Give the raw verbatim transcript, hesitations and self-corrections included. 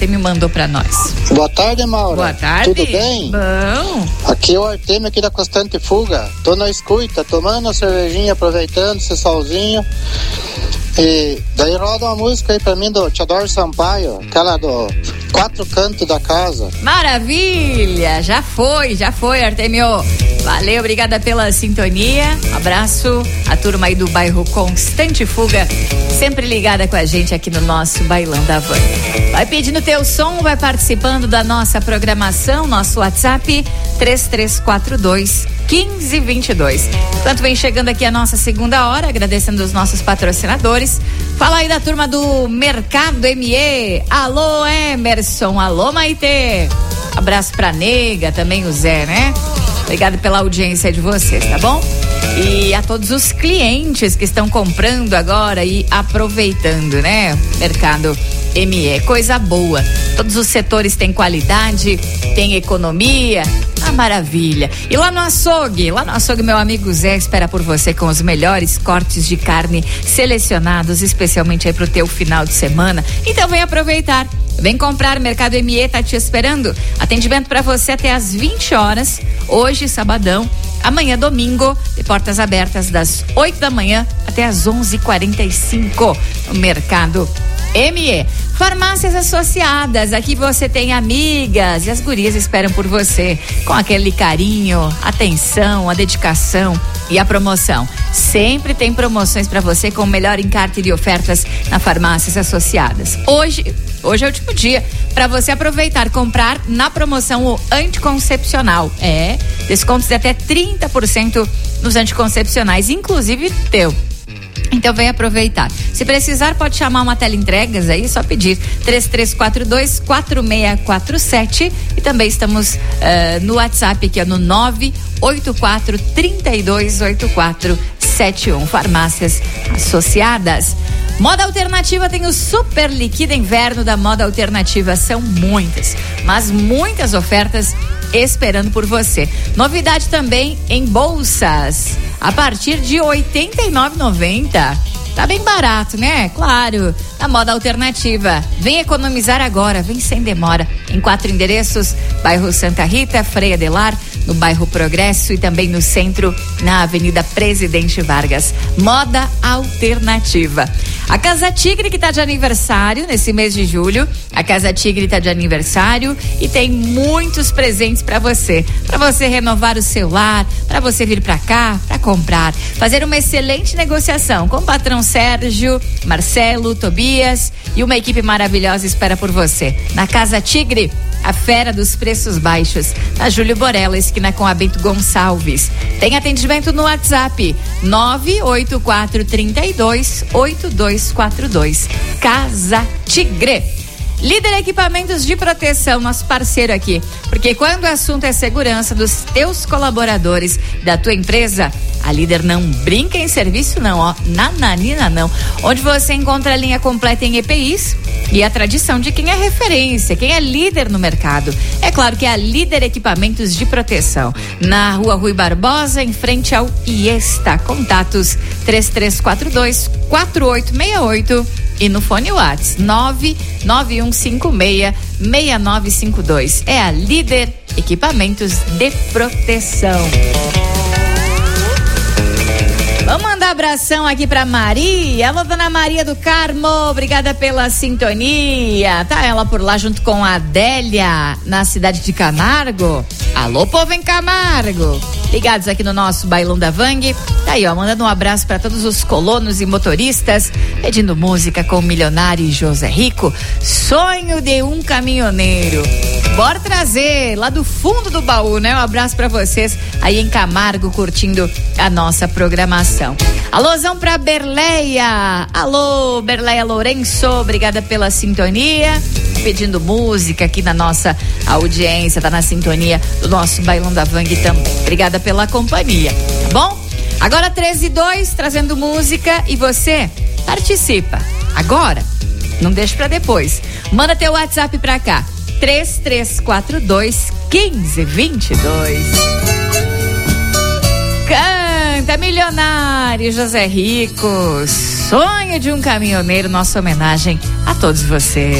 Artêmio mandou pra nós. Boa tarde, Maura. Boa tarde. Tudo bem? Bom. Aqui é o Artêmio aqui da Constante Fuga. Tô na escuta, tomando uma cervejinha, aproveitando esse solzinho. E daí roda uma música aí pra mim do Teodoro Sampaio, aquela do Quatro Cantos da Casa. Maravilha! Já foi, já foi, Artêmio. Valeu, obrigada pela sintonia. Abraço a turma aí do bairro Constante Fuga, sempre ligada com a gente aqui no nosso Bailão da Van. Vai pedindo teu som, vai participando da nossa programação, nosso WhatsApp três três quatro dois, um cinco dois dois. Enquanto vem chegando aqui a nossa segunda hora, agradecendo os nossos patrocinadores. Fala aí da turma do Mercado M E. Alô, Emerson. Alô, Maitê. Abraço pra Nega, também o Zé, né? Obrigado pela audiência de vocês, tá bom? E a todos os clientes que estão comprando agora e aproveitando, né? Mercado M E, coisa boa. Todos os setores têm qualidade, tem economia. Ah, maravilha. E lá no açougue, lá no açougue, meu amigo Zé espera por você com os melhores cortes de carne selecionados, especialmente aí pro teu final de semana. Então vem aproveitar. Vem comprar, Mercado M E tá te esperando. Atendimento para você até às vinte horas, hoje, sabadão, amanhã, domingo, de portas abertas das oito da manhã até às onze e quarenta e cinco, no Mercado M E. Farmácias Associadas, aqui você tem amigas e as gurias esperam por você com aquele carinho, atenção, a dedicação e a promoção. Sempre tem promoções para você com o melhor encarte de ofertas na Farmácias Associadas. Hoje, hoje é o último dia para você aproveitar, comprar na promoção o anticoncepcional. É, descontos de até trinta por cento nos anticoncepcionais, inclusive teu. Então vem aproveitar. Se precisar, pode chamar uma teleentregas aí, só pedir três três quatro dois, quatro seis quatro sete. E também estamos uh, no WhatsApp, que é no nove oito quatro, três dois oito quatro sete um. Farmácias Associadas. Moda Alternativa tem o Super Liquida Inverno da Moda Alternativa. São muitas, mas muitas ofertas esperando por você. Novidade também em bolsas, a partir de oitenta e nove reais e noventa centavos. Tá bem barato, né? Claro, na Moda Alternativa. Vem economizar agora, vem sem demora. Em quatro endereços: bairro Santa Rita, Frei Adelar, no bairro Progresso e também no centro, na Avenida Presidente Vargas. Moda Alternativa. A Casa Tigre, que tá de aniversário nesse mês de julho. A Casa Tigre tá de aniversário e tem muitos presentes para você. Para você renovar o seu lar, para você vir para cá, para comprar. Fazer uma excelente negociação com o patrão Sérgio, Marcelo, Tobias e uma equipe maravilhosa espera por você. Na Casa Tigre, a fera dos preços baixos, na Júlio Borella, esquina com a Bento Gonçalves. Tem atendimento no WhatsApp nove oito quatro, três dois, oito dois quatro dois. Casa Tigre. Líder Equipamentos de Proteção, nosso parceiro aqui, porque quando o assunto é segurança dos teus colaboradores, da tua empresa, a Líder não brinca em serviço não, ó, nananina não, onde você encontra a linha completa em E P Is e a tradição de quem é referência, quem é líder no mercado. É claro que é a Líder Equipamentos de Proteção, na Rua Rui Barbosa, em frente ao Iesta. Contatos três três quatro dois, quatro oito seis oito e no fone WhatsApp nove nove um cinco seis, seis nove cinco dois. É a Líder Equipamentos de Proteção. Vamos mandar abração aqui pra Maria. Alô, dona Maria do Carmo, obrigada pela sintonia. Tá ela por lá junto com a Adélia, na cidade de Camargo. Alô, povo em Camargo. Ligados aqui no nosso Bailão da Vang. Tá aí, ó, mandando um abraço para todos os colonos e motoristas, pedindo música com o milionário José Rico, Sonho de um Caminhoneiro. Bora trazer lá do fundo do baú, né? Um abraço para vocês aí em Camargo, curtindo a nossa programação. Alôzão pra Berleia. Alô, Berleia Lourenço, obrigada pela sintonia, pedindo música aqui na nossa audiência, tá na sintonia do nosso Bailão da Vang também. Obrigada pela companhia, tá bom? Agora treze e dois, trazendo música, e você participa agora, não deixa pra depois. Manda teu WhatsApp pra cá, três três quatro dois, um cinco dois dois. Canta, milionário José Rico, Sonho de um Caminhoneiro, nossa homenagem a todos vocês.